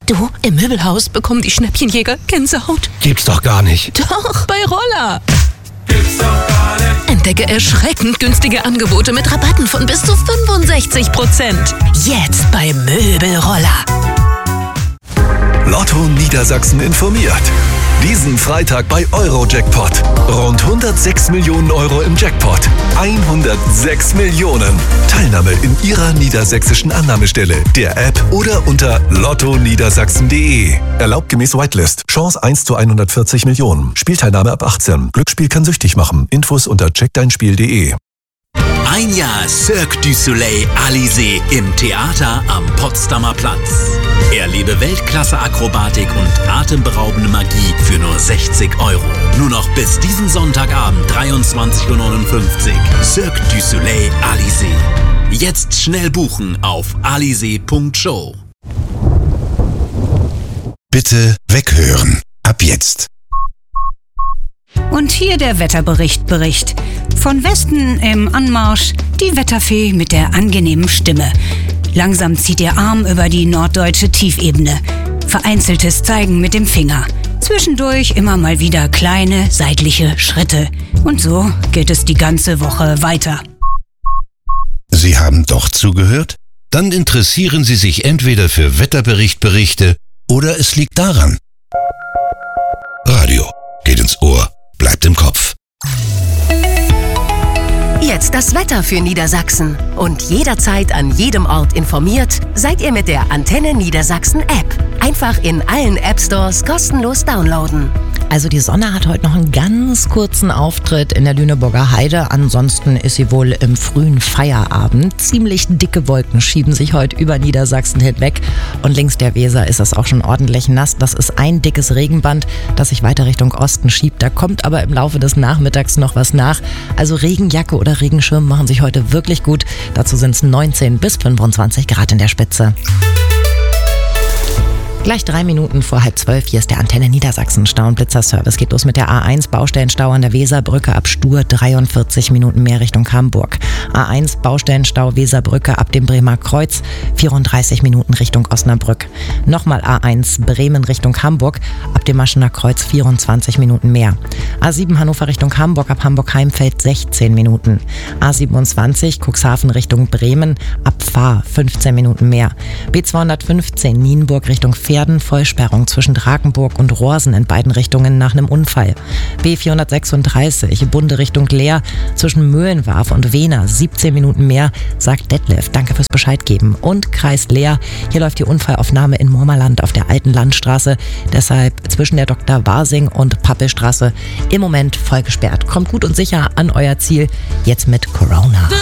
Du, im Möbelhaus bekommen die Schnäppchenjäger Gänsehaut. Gibt's doch gar nicht. Doch, bei Roller. Gibt's doch gar nicht. Entdecke erschreckend günstige Angebote mit Rabatten von bis zu 65%. Jetzt bei Möbelroller. Lotto Niedersachsen informiert. Diesen Freitag bei Eurojackpot. Rund 106 Millionen Euro im Jackpot. 106 Millionen. Teilnahme in Ihrer niedersächsischen Annahmestelle, der App oder unter lottoniedersachsen.de. Erlaubt gemäß Whitelist. Chance 1 zu 140 Millionen. Spielteilnahme ab 18. Glücksspiel kann süchtig machen. Infos unter checkdeinspiel.de. Ein Jahr Cirque du Soleil Alizé im Theater am Potsdamer Platz. Erlebe Weltklasse-Akrobatik und atemberaubende Magie für nur 60 €. Nur noch bis diesen Sonntagabend 23:59 Uhr. Cirque du Soleil Alizé. Jetzt schnell buchen auf alizé.show. Bitte weghören. Ab jetzt. Und hier der Wetterbericht. Von Westen im Anmarsch die Wetterfee mit der angenehmen Stimme. Langsam zieht ihr Arm über die norddeutsche Tiefebene. Vereinzeltes Zeigen mit dem Finger. Zwischendurch immer mal wieder kleine seitliche Schritte. Und so geht es die ganze Woche weiter. Sie haben doch zugehört? Dann interessieren Sie sich entweder für Wetterberichte oder es liegt daran. Radio geht ins Ohr, bleibt im Kopf. Jetzt das Wetter für Niedersachsen. Und jederzeit an jedem Ort informiert, seid ihr mit der Antenne Niedersachsen App. Einfach in allen App-Stores kostenlos downloaden. Also die Sonne hat heute noch einen ganz kurzen Auftritt in der Lüneburger Heide. Ansonsten ist sie wohl im frühen Feierabend. Ziemlich dicke Wolken schieben sich heute über Niedersachsen hinweg. Und links der Weser ist es auch schon ordentlich nass. Das ist ein dickes Regenband, das sich weiter Richtung Osten schiebt. Da kommt aber im Laufe des Nachmittags noch was nach. Also Regenjacke oder Regenschirm machen sich heute wirklich gut. Dazu sind es 19 bis 25 Grad in der Spitze. Gleich 3 Minuten vor 11:30, hier ist der Antenne Niedersachsen Stau- und Blitzerservice. Geht los mit der A1 Baustellenstau an der Weserbrücke ab Stur, 43 Minuten mehr Richtung Hamburg. A1 Baustellenstau Weserbrücke ab dem Bremer Kreuz, 34 Minuten Richtung Osnabrück. Nochmal A1 Bremen Richtung Hamburg, ab dem Maschener Kreuz 24 Minuten mehr. A7 Hannover Richtung Hamburg, ab Hamburg-Heimfeld 16 Minuten. A27 Cuxhaven Richtung Bremen, ab Fahr 15 Minuten mehr. B215 Nienburg Richtung Pferden, Vollsperrung zwischen Drakenburg und Rohrsen in beiden Richtungen nach einem Unfall. B436 Bunde Richtung Leer zwischen Möhlenwarf und Wehner 17 Minuten mehr, sagt Detlef. Danke fürs Bescheid geben. Und Kreis Leer, hier läuft die Unfallaufnahme in Murmerland auf der alten Landstraße. Deshalb zwischen der Dr. Wasing und Pappelstraße im Moment voll gesperrt. Kommt gut und sicher an euer Ziel, jetzt mit Corona.